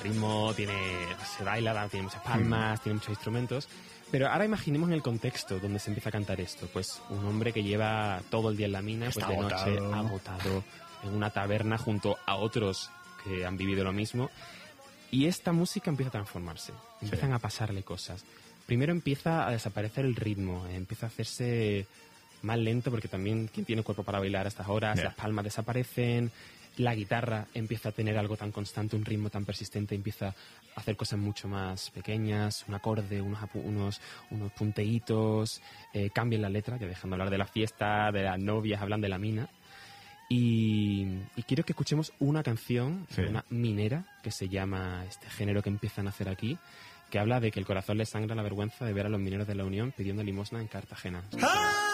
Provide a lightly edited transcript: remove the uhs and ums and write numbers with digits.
ritmo, se baila, tiene muchas palmas, tiene muchos instrumentos. Pero ahora imaginemos en el contexto donde se empieza a cantar esto. Pues un hombre que lleva todo el día en la mina, pues de noche agotado, en una taberna junto a otros que han vivido lo mismo. Y esta música empieza a transformarse, empiezan a pasarle cosas. Primero empieza a desaparecer el ritmo, empieza a hacerse más lento, porque también quien tiene cuerpo para bailar a estas horas, las palmas desaparecen, la guitarra empieza a tener algo tan constante, un ritmo tan persistente, empieza a hacer cosas mucho más pequeñas, un acorde, unos punteitos, cambian la letra, que dejando hablar de la fiesta, de las novias, hablan de la mina. Y quiero que escuchemos una canción, una minera, que se llama este género que empiezan a hacer aquí, que habla de que el corazón le sangra la vergüenza de ver a los mineros de la Unión pidiendo limosna en Cartagena.